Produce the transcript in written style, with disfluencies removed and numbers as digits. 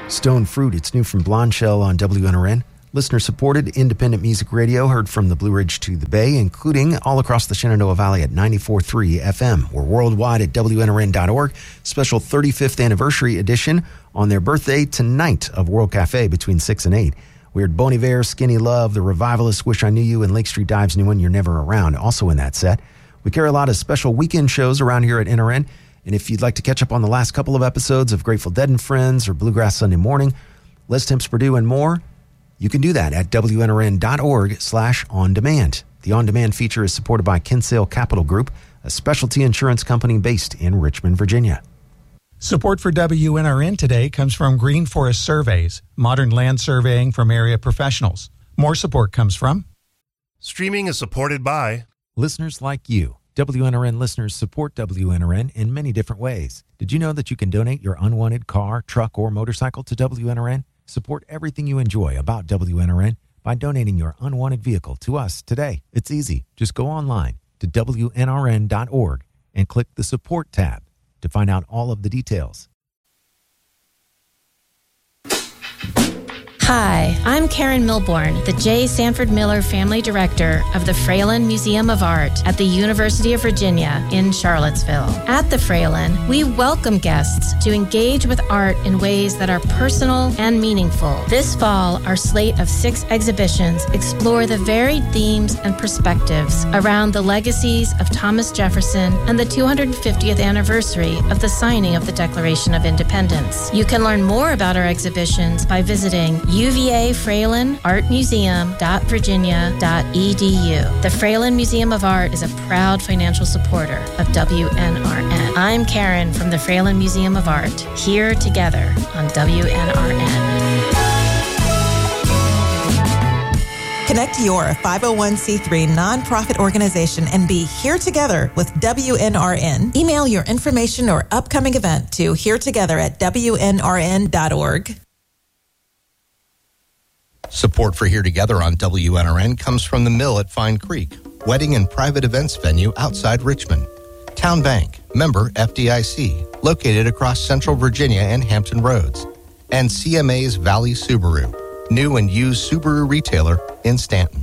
Stone Fruit, it's new from Blonde Shell on WNRN. Listener-supported independent music radio heard from the Blue Ridge to the Bay, including all across the Shenandoah Valley at 94.3 FM. We're worldwide at WNRN.org. Special 35th anniversary edition on their birthday tonight of World Cafe between 6 and 8. We heard Bon Iver, Skinny Love, The Revivalists, Wish I Knew You, and Lake Street Dive's new one, You're Never Around, also in that set. We carry a lot of special weekend shows around here at NRN, and if you'd like to catch up on the last couple of episodes of Grateful Dead and Friends or Bluegrass Sunday Morning, Les Temps Purdue, and more, you can do that at WNRN.org/on-demand. The on-demand feature is supported by Kinsale Capital Group, a specialty insurance company based in Richmond, Virginia. Support for WNRN today comes from Green Forest Surveys, modern land surveying from area professionals. More support comes from Streaming is supported by listeners like you. WNRN listeners support WNRN in many different ways. Did you know that you can donate your unwanted car, truck, or motorcycle to WNRN? Support everything you enjoy about WNRN by donating your unwanted vehicle to us today. It's easy. Just go online to WNRN.org and click the Support tab to find out all of the details. Hi, I'm Karen Milbourne, the J. Sanford Miller Family Director of the Fralin Museum of Art at the University of Virginia in Charlottesville. At the Fralin, we welcome guests to engage with art in ways that are personal and meaningful. This fall, our slate of 6 exhibitions explore the varied themes and perspectives around the legacies of Thomas Jefferson and the 250th anniversary of the signing of the Declaration of Independence. You can learn more about our exhibitions by visiting UVA Fralin artmuseum.virginia.edu. The Fralin Museum of Art is a proud financial supporter of WNRN. I'm Karen from the Fralin Museum of Art, here together on WNRN. Connect your 501c3 nonprofit organization and be here together with WNRN. Email your information or upcoming event to heretogether@WNRN.org. Support for Here Together on WNRN comes from the Mill at Fine Creek, wedding and private events venue outside Richmond. Town Bank, member FDIC, located across Central Virginia and Hampton Roads. And CMA's Valley Subaru, new and used Subaru retailer in Stanton.